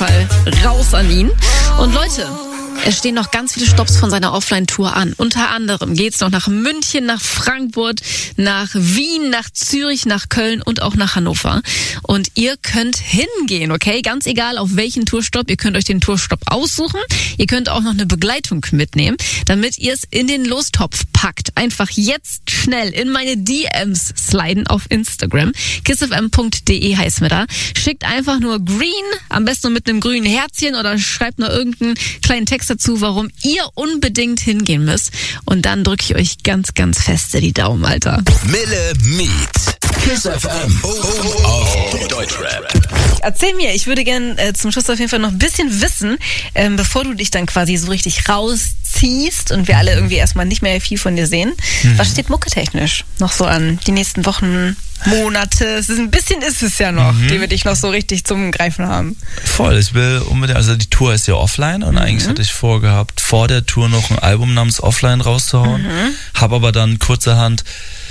Fall raus an ihn. Und Leute, es stehen noch ganz viele Stopps von seiner Offline-Tour an. Unter anderem geht's noch nach München, nach Frankfurt, nach Wien, nach Zürich, nach Köln und auch nach Hannover. Und ihr könnt hingehen, okay? Ganz egal auf welchen Tourstopp. Ihr könnt euch den Tourstopp aussuchen. Ihr könnt auch noch eine Begleitung mitnehmen, damit ihr es in den Lostopf packt. Einfach jetzt schnell in meine DMs sliden auf Instagram. kissfm.de heißt mir da. Schickt einfach nur green, am besten nur mit einem grünen Herzchen oder schreibt nur irgendeinen kleinen Text dazu, warum ihr unbedingt hingehen müsst. Und dann drücke ich euch ganz, ganz feste die Daumen, Alter. Mille Meet. Kiss FM. Auf Deutschrap. Erzähl mir, ich würde gerne zum Schluss auf jeden Fall noch ein bisschen wissen, bevor du dich dann quasi so richtig rausziehst und wir alle irgendwie erstmal nicht mehr viel von dir sehen. Was steht mucketechnisch noch so an? Die nächsten Wochen, Monate? Ein bisschen ist es ja noch, die wir dich noch so richtig zum Greifen haben. Voll, ich will unbedingt, also die Tour ist ja offline und eigentlich hatte ich vorgehabt, vor der Tour noch ein Album namens Offline rauszuhauen. Habe aber dann kurzerhand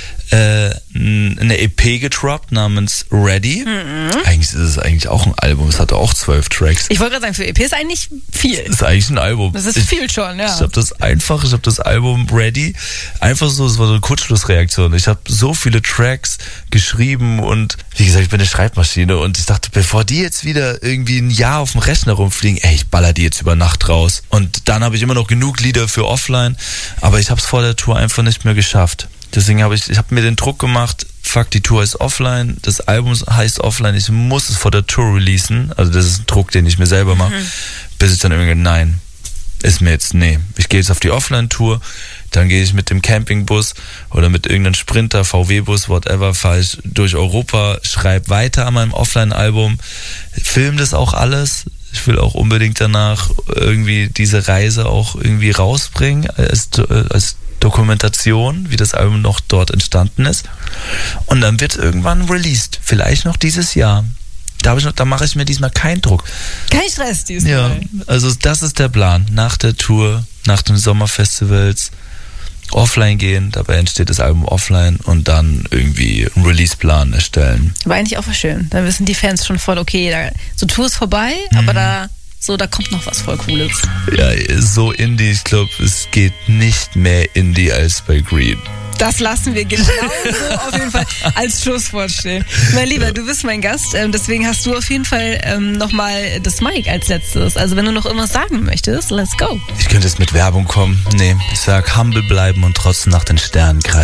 eine EP getroppt namens Ready. Eigentlich ist es auch ein Album, es hatte auch 12 Tracks. Ich wollte gerade sagen, für EP ist eigentlich viel. Das ist eigentlich ein Album. Das ist viel schon, ja. Ich habe das Album Ready, einfach so, es war so eine Kurzschlussreaktion. Ich habe so viele Tracks geschrieben und wie gesagt, ich bin eine Schreibmaschine und ich dachte, bevor die jetzt wieder irgendwie ein Jahr auf dem Rechner rumfliegen, ich baller die jetzt über Nacht raus. Und dann habe ich immer noch genug Lieder für Offline, aber ich habe es vor der Tour einfach nicht mehr geschafft. Deswegen habe ich mir den Druck gemacht, fuck, die Tour ist offline, das Album heißt offline, ich muss es vor der Tour releasen. Also das ist ein Druck, den ich mir selber mache. Bis ich dann irgendwie, ich gehe jetzt auf die Offline-Tour, dann gehe ich mit dem Campingbus oder mit irgendeinem Sprinter, VW-Bus, whatever, fahre ich durch Europa, schreibe weiter an meinem Offline-Album, film das auch alles. Ich will auch unbedingt danach irgendwie diese Reise auch irgendwie rausbringen als Dokumentation, wie das Album noch dort entstanden ist. Und dann wird es irgendwann released. Vielleicht noch dieses Jahr. Da mache ich mir diesmal keinen Druck. Kein Stress diesmal. Ja, also das ist der Plan. Nach der Tour, nach den Sommerfestivals offline gehen, dabei entsteht das Album offline und dann irgendwie einen Release-Plan erstellen. Aber eigentlich auch was schön. Dann wissen die Fans schon voll, okay, so Tour ist vorbei, aber da kommt noch was voll Cooles. Ja, so Indie, ich glaube, es geht nicht mehr Indie als bei Green. Das lassen wir genau so auf jeden Fall als Schlusswort stehen. Mein Lieber, du bist mein Gast, deswegen hast du auf jeden Fall nochmal das Mic als letztes. Also wenn du noch irgendwas sagen möchtest, let's go. Ich könnte jetzt mit Werbung kommen. Nee, ich sag humble bleiben und trotzdem nach den Sternen greifen.